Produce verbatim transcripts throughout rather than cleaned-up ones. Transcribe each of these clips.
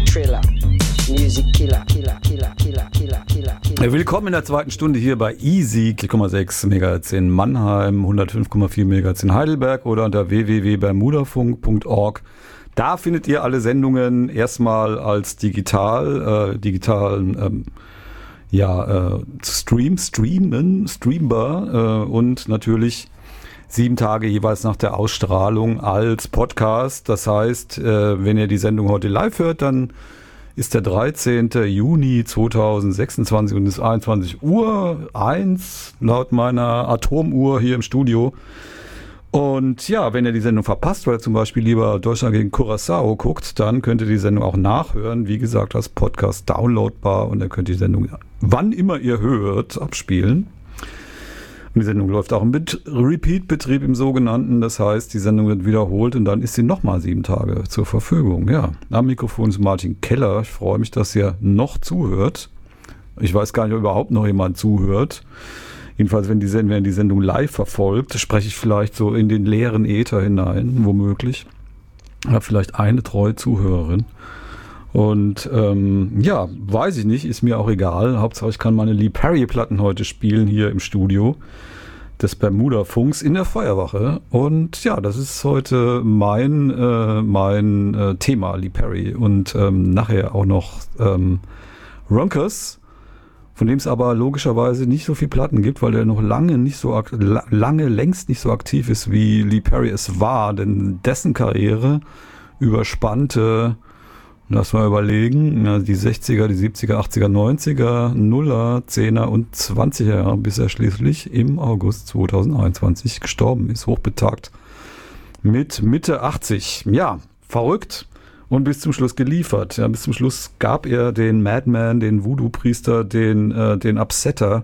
Triller, Music Killer, Killer, Killer, Killer, Killer, Killer, Killer. Willkommen in der zweiten Stunde hier bei Easy, vier Komma sechs Megahertz in Mannheim, hundertfünf Komma vier Megahertz in Heidelberg oder unter w w w punkt bermudafunk punkt org. Da findet ihr alle Sendungen erstmal als digital, äh, digitalen ähm, ja, äh, Stream, streamen, streambar äh, und natürlich sieben Tage jeweils nach der Ausstrahlung als Podcast. Das heißt, äh, wenn ihr die Sendung heute live hört, dann ist der dreizehnten Juni zweitausendsechsundzwanzig und es ist einundzwanzig Uhr eins laut meiner Atomuhr hier im Studio. Und ja, wenn ihr die Sendung verpasst, weil ihr zum Beispiel lieber Deutschland gegen Curaçao guckt, dann könnt ihr die Sendung auch nachhören. Wie gesagt, als Podcast downloadbar und dann könnt ihr die Sendung, wann immer ihr hört, abspielen. Und die Sendung läuft auch im Bet- Repeat-Betrieb im sogenannten. Das heißt, die Sendung wird wiederholt und dann ist sie nochmal sieben Tage zur Verfügung. Ja, am Mikrofon ist Martin Keller. Ich freue mich, dass ihr noch zuhört. Ich weiß gar nicht, ob überhaupt noch jemand zuhört. Jedenfalls, wenn, die Sendung, wenn die Sendung live verfolgt, spreche ich vielleicht so in den leeren Äther hinein, womöglich. Ich habe vielleicht eine treue Zuhörerin. Und ähm, ja, weiß ich nicht, ist mir auch egal. Hauptsache ich kann meine Lee Perry-Platten heute spielen hier im Studio des Bermuda-Funks in der Feuerwache. Und ja, das ist heute mein, äh, mein äh, Thema, Lee Perry. Und ähm, nachher auch noch ähm, Ronkers, von dem es aber logischerweise nicht so viele Platten gibt, weil der noch lange nicht so ak- lange längst nicht so aktiv ist, wie Lee Perry es war. Denn dessen Karriere überspannte, lass mal überlegen, ja, die sechziger, die siebziger, achtziger, neunziger, Nuller, Zehner und zwanziger Jahre, bis er schließlich im August zweitausendeinundzwanzig gestorben ist, hochbetagt mit Mitte achtzig. Ja, verrückt und bis zum Schluss geliefert. Ja, bis zum Schluss gab er den Madman, den Voodoo-Priester, den, äh, den Upsetter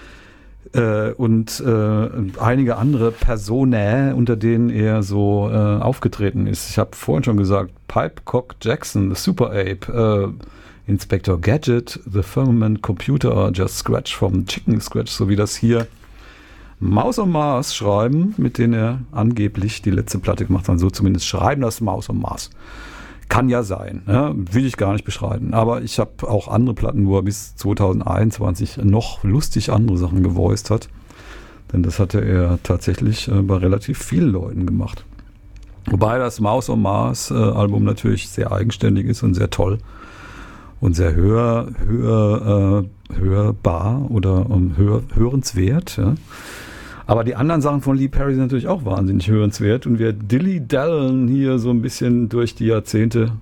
äh, und äh, einige andere Personen, unter denen er so äh, aufgetreten ist. Ich habe vorhin schon gesagt, Pipecock Jackson, The Super Ape, äh, Inspector Gadget, The Firmament Computer, Just Scratch vom Chicken Scratch, so wie das hier Maus und Mars schreiben, mit denen er angeblich die letzte Platte gemacht hat. So zumindest schreiben das Maus und Mars. Kann ja sein, ja, will ich gar nicht beschreiben. Aber ich habe auch andere Platten, wo er bis zweitausendeinundzwanzig noch lustig andere Sachen gevoiced hat. Denn das hatte er tatsächlich äh, bei relativ vielen Leuten gemacht. Wobei das Maus und Mars äh, Album natürlich sehr eigenständig ist und sehr toll. Und sehr hör, hör, äh, hörbar oder um, hör, hörenswert. Ja. Aber die anderen Sachen von Lee Perry sind natürlich auch wahnsinnig hörenswert. Und wir dilly-dallen hier so ein bisschen durch die Jahrzehnte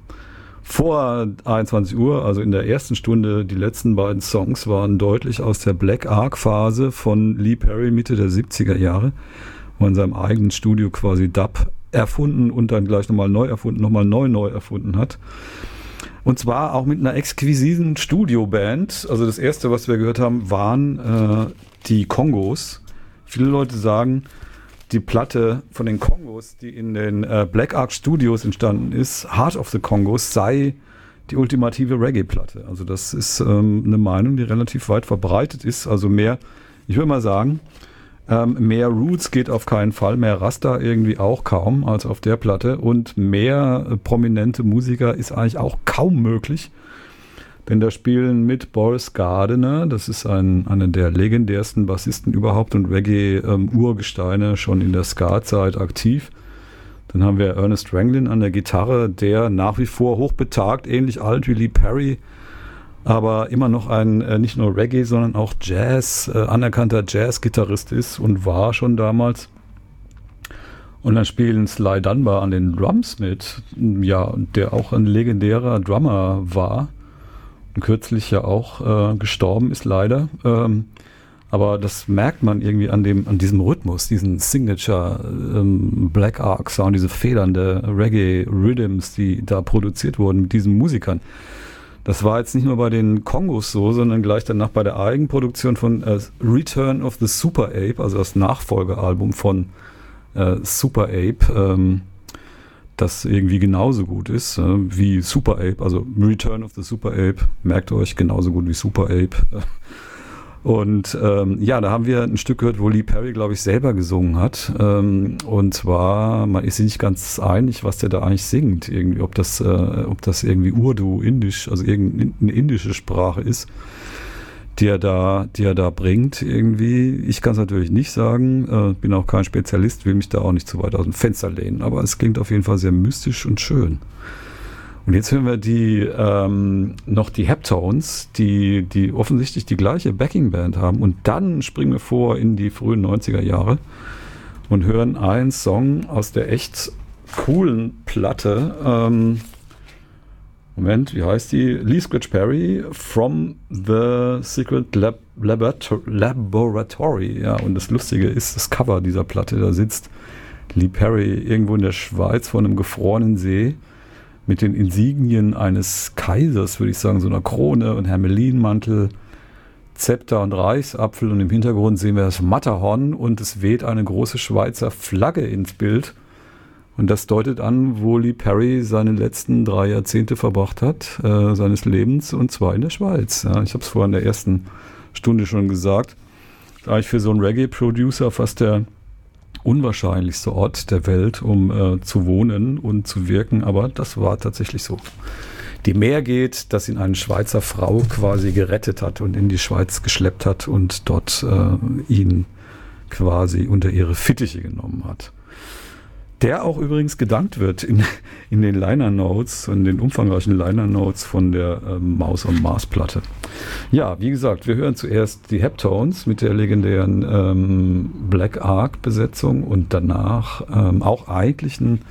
vor einundzwanzig Uhr, also in der ersten Stunde. Die letzten beiden Songs waren deutlich aus der Black Ark-Phase von Lee Perry Mitte der siebziger Jahre, wo er in seinem eigenen Studio quasi Dub erfunden und dann gleich nochmal neu erfunden, nochmal neu neu erfunden hat. Und zwar auch mit einer exquisiten Studioband. Also das erste, was wir gehört haben, waren äh, die Kongos. Viele Leute sagen, die Platte von den Kongos, die in den äh, Black Ark Studios entstanden ist, Heart of the Kongos, sei die ultimative Reggae-Platte. Also das ist ähm, eine Meinung, die relativ weit verbreitet ist. Also mehr, ich würde mal sagen, ähm, mehr Roots geht auf keinen Fall, mehr Rasta irgendwie auch kaum als auf der Platte und mehr äh, prominente Musiker ist eigentlich auch kaum möglich. Denn da spielen mit Boris Gardiner, das ist ein, einer der legendärsten Bassisten überhaupt und Reggae-Urgesteine, ähm, schon in der Ska-Zeit aktiv. Dann haben wir Ernest Ranglin an der Gitarre, der nach wie vor hochbetagt, ähnlich alt wie Lee Perry, aber immer noch ein äh, nicht nur Reggae, sondern auch Jazz, äh, anerkannter Jazz-Gitarrist ist und war schon damals. Und dann spielen Sly Dunbar an den Drums mit, ja, der auch ein legendärer Drummer war. Kürzlich ja auch äh, gestorben ist leider, ähm, aber das merkt man irgendwie an dem an diesem Rhythmus, diesen Signature ähm, Black Ark Sound, diese federnde Reggae Rhythms, die da produziert wurden mit diesen Musikern. Das war jetzt nicht nur bei den Kongos so, sondern gleich danach bei der Eigenproduktion von äh, Return of the Super Ape, also das Nachfolgealbum von äh, Super Ape, ähm, das irgendwie genauso gut ist äh, wie Super Ape, also Return of the Super Ape, merkt euch, genauso gut wie Super Ape. Und ähm, ja, da haben wir ein Stück gehört, wo Lee Perry, glaube ich, selber gesungen hat. Ähm, und zwar, man ist sich nicht ganz einig, was der da eigentlich singt. Irgendwie, ob das, äh, ob das irgendwie Urdu, Indisch, also irgendeine indische Sprache ist, die er da, die er da bringt irgendwie. Ich kann es natürlich nicht sagen, äh, bin auch kein Spezialist, will mich da auch nicht zu weit aus dem Fenster lehnen. Aber es klingt auf jeden Fall sehr mystisch und schön. Und jetzt hören wir die, ähm, noch die Heptones, die, die offensichtlich die gleiche Backingband haben. Und dann springen wir vor in die frühen neunziger Jahre und hören einen Song aus der echt coolen Platte. Ähm, Moment, wie heißt die? Lee Scratch Perry, From the Secret Lab Laborator Laboratory. Ja, und das Lustige ist das Cover dieser Platte. Da sitzt Lee Perry irgendwo in der Schweiz vor einem gefrorenen See mit den Insignien eines Kaisers, würde ich sagen, so einer Krone und Hermelinmantel, Zepter und Reichsapfel. Und im Hintergrund sehen wir das Matterhorn und es weht eine große Schweizer Flagge ins Bild. Und das deutet an, wo Lee Perry seine letzten drei Jahrzehnte verbracht hat, äh, seines Lebens, und zwar in der Schweiz. Ja, ich habe es vorhin in der ersten Stunde schon gesagt. Das ist eigentlich für so einen Reggae-Producer fast der unwahrscheinlichste Ort der Welt, um äh, zu wohnen und zu wirken, aber das war tatsächlich so. Die mehr geht, dass ihn eine Schweizer Frau quasi gerettet hat und in die Schweiz geschleppt hat und dort äh, ihn quasi unter ihre Fittiche genommen hat. Der auch übrigens gedankt wird in, in den Liner Notes, in den umfangreichen Liner Notes von der ähm, Maus am Mars Platte. Ja, wie gesagt, wir hören zuerst die Heptones mit der legendären ähm, Black Ark Besetzung und danach ähm, auch eigentlich ein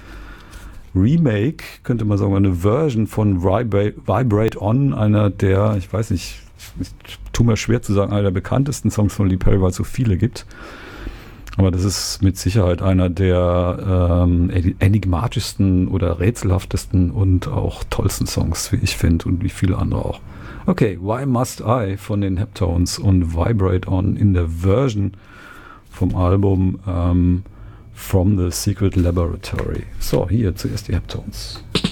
Remake, könnte man sagen, eine Version von Vibrate, Vibrate On, einer der, ich weiß nicht, ich tue mir schwer zu sagen, einer der bekanntesten Songs von Lee Perry, weil es so viele gibt. Aber das ist mit Sicherheit einer der ähm, enigmatischsten oder rätselhaftesten und auch tollsten Songs, wie ich finde, und wie viele andere auch. Okay, Why Must I von den Heptones und Vibrate On in der Version vom Album ähm, From the Secret Laboratory. So, hier zuerst die Heptones.